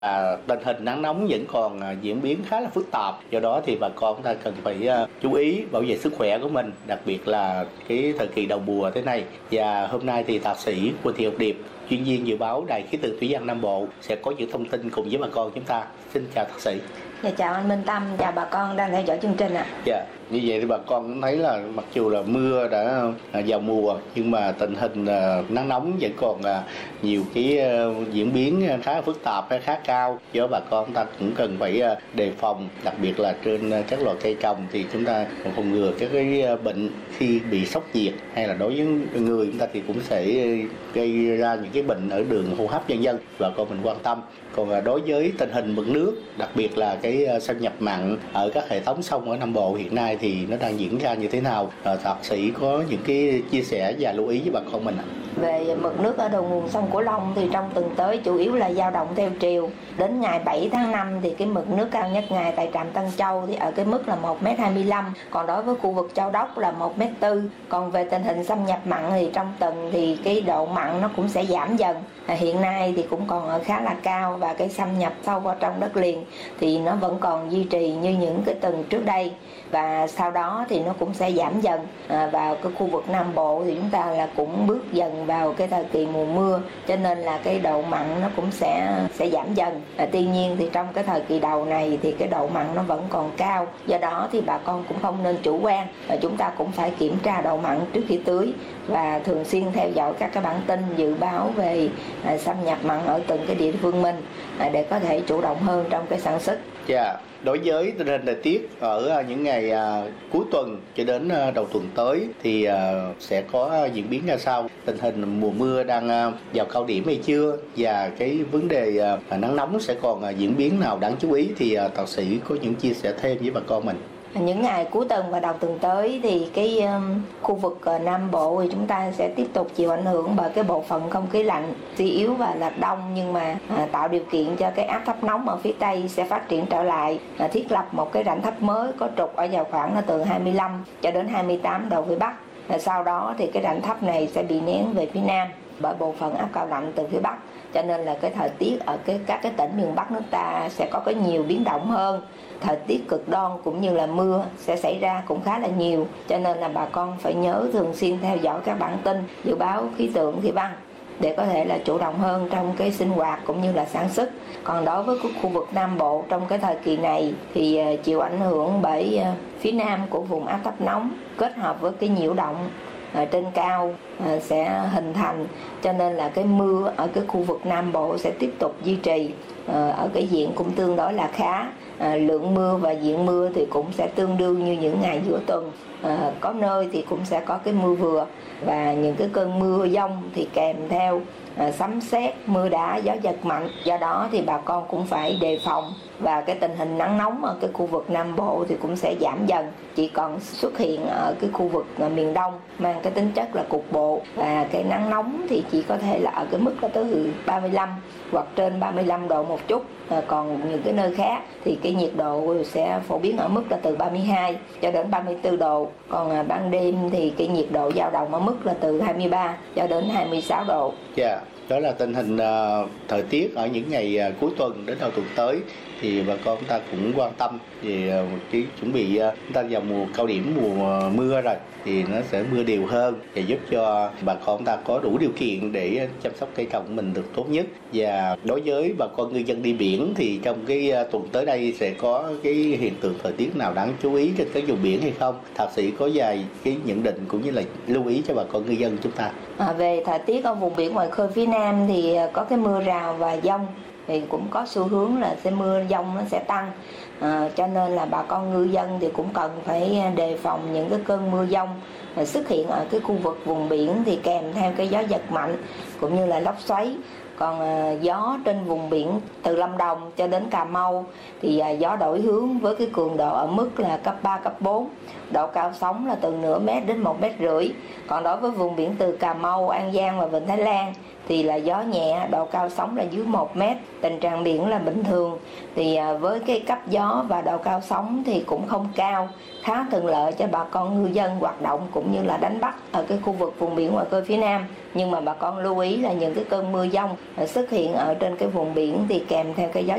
Tình hình nắng nóng vẫn còn diễn biến khá là phức tạp, do đó thì bà con ta cần phải chú ý bảo vệ sức khỏe của mình, đặc biệt là cái thời kỳ đầu mùa thế này. Và hôm nay thì thạc sĩ Quỳnh Thị Ngọc Điệp, chuyên viên dự báo Đài khí tượng thủy văn Nam Bộ sẽ có những thông tin cùng với bà con chúng ta. Xin chào thạc sĩ. Dạ, chào anh Minh Tâm, chào bà con đang theo dõi chương trình ạ. Dạ, như vậy thì bà con cũng thấy là mặc dù là mưa đã vào mùa nhưng mà tình hình nắng nóng vẫn còn nhiều cái diễn biến khá phức tạp, khá cao. Do bà con ta cũng cần phải đề phòng, đặc biệt là trên các loại cây trồng thì chúng ta phòng ngừa các cái bệnh khi bị sốc nhiệt, hay là đối với người chúng ta thì cũng sẽ gây ra những cái bệnh ở đường hô hấp vân vân, bà con mình quan tâm. Còn đối với tình hình mực nước, đặc biệt là cái xâm nhập mặn ở các hệ thống sông ở Nam Bộ hiện nay thì nó đang diễn ra như thế nào? Thạc sĩ có những cái chia sẻ và lưu ý với bà con mình ạ. Về mực nước ở đầu nguồn sông Cửu Long thì trong tuần tới chủ yếu là dao động theo chiều. Đến ngày 7 tháng 5 thì cái mực nước cao nhất ngày tại trạm Tân Châu thì ở cái mức là 1m25, còn đối với khu vực Châu Đốc là 1m4. Còn về tình hình xâm nhập mặn thì trong tuần thì cái độ mặn nó cũng sẽ giảm dần. Hiện nay thì cũng còn ở khá là cao, và cái xâm nhập sâu vào trong đất liền thì nó vẫn còn duy trì như những cái tuần trước đây, và sau đó thì nó cũng sẽ giảm dần. Vào cái khu vực Nam Bộ thì chúng ta là cũng bước dần vào cái thời kỳ mùa mưa, cho nên là cái độ mặn nó cũng sẽ giảm dần. Tuy nhiên thì trong cái thời kỳ đầu này thì cái độ mặn nó vẫn còn cao, do đó thì bà con cũng không nên chủ quan. Chúng ta cũng phải kiểm tra độ mặn trước khi tưới và thường xuyên theo dõi các cái bản tin dự báo về xâm nhập mặn ở từng cái địa phương mình để có thể chủ động hơn trong cái sản xuất. Dạ, đối với tình hình thời tiết ở những ngày cuối tuần cho đến đầu tuần tới thì sẽ có diễn biến ra sao? Tình hình mùa mưa đang vào cao điểm hay chưa? Và cái vấn đề nắng nóng sẽ còn diễn biến nào đáng chú ý thì thạc sĩ có những chia sẻ thêm với bà con mình. Những ngày cuối tuần và đầu tuần tới thì cái khu vực Nam Bộ thì chúng ta sẽ tiếp tục chịu ảnh hưởng bởi cái bộ phận không khí lạnh suy yếu và lạc đông, nhưng mà tạo điều kiện cho cái áp thấp nóng ở phía Tây sẽ phát triển trở lại, thiết lập một cái rãnh thấp mới có trục ở vào khoảng là từ 25 cho đến 28 độ vĩ Bắc. Sau đó thì cái rãnh thấp này sẽ bị nén về phía Nam bởi bộ phận áp cao lạnh từ phía Bắc, cho nên là cái thời tiết ở các cái tỉnh miền Bắc nước ta sẽ có cái nhiều biến động hơn. Thời tiết cực đoan cũng như là mưa sẽ xảy ra cũng khá là nhiều, cho nên là bà con phải nhớ thường xuyên theo dõi các bản tin dự báo khí tượng thủy văn để có thể là chủ động hơn trong cái sinh hoạt cũng như là sản xuất. Còn đối với khu vực Nam Bộ trong cái thời kỳ này thì chịu ảnh hưởng bởi phía nam của vùng áp thấp nóng kết hợp với cái nhiễu động trên cao sẽ hình thành, cho nên là cái mưa ở cái khu vực Nam Bộ sẽ tiếp tục duy trì ở cái diện cũng tương đối là khá. Lượng mưa và diện mưa thì cũng sẽ tương đương như những ngày giữa tuần. Có nơi thì cũng sẽ có cái mưa vừa, và những cái cơn mưa dông thì kèm theo sấm sét, mưa đá, gió giật mạnh. Do đó thì bà con cũng phải đề phòng, và cái tình hình nắng nóng ở cái khu vực Nam Bộ thì cũng sẽ giảm dần, chỉ còn xuất hiện ở cái khu vực miền Đông mang cái tính chất là cục bộ, và cái nắng nóng thì chỉ có thể là ở cái mức là từ 35 hoặc trên 35 độ một chút. Còn những cái nơi khác thì cái nhiệt độ sẽ phổ biến ở mức là từ 32 cho đến 34 độ. Còn ban đêm thì cái nhiệt độ dao động ở mức là từ 23 cho đến 26 độ. Dạ, đó là tình hình thời tiết ở những ngày cuối tuần đến đầu tuần tới. Thì bà con chúng ta cũng quan tâm về cái chuẩn bị chúng ta vào mùa cao điểm mùa mưa rồi thì nó sẽ mưa đều hơn và giúp cho bà con chúng ta có đủ điều kiện để chăm sóc cây trồng của mình được tốt nhất. Và đối với bà con ngư dân đi biển thì trong cái tuần tới đây sẽ có cái hiện tượng thời tiết nào đáng chú ý trên các vùng biển hay không? Thạc sĩ có vài cái nhận định cũng như là lưu ý cho bà con ngư dân chúng ta. Về thời tiết ở vùng biển ngoài khơi phía Nam thì có cái mưa rào và dông, thì cũng có xu hướng là mưa dông nó sẽ tăng, cho nên là bà con ngư dân thì cũng cần phải đề phòng những cái cơn mưa dông xuất hiện ở cái khu vực vùng biển, thì kèm theo cái gió giật mạnh cũng như là lốc xoáy. Còn gió trên vùng biển từ Lâm Đồng cho đến Cà Mau thì gió đổi hướng với cái cường độ ở mức là cấp 3, cấp 4. Độ cao sóng là từ nửa mét đến 1,5 mét. Còn đối với vùng biển từ Cà Mau, An Giang và Vịnh Thái Lan thì là gió nhẹ, độ cao sóng là dưới 1 mét, tình trạng biển là bình thường. Thì với cái cấp gió và độ cao sóng thì cũng không cao, khá thuận lợi cho bà con ngư dân hoạt động cũng như là đánh bắt ở cái khu vực vùng biển ngoài khơi phía Nam. Nhưng mà bà con lưu ý là những cái cơn mưa dông xuất hiện ở trên cái vùng biển thì kèm theo cái gió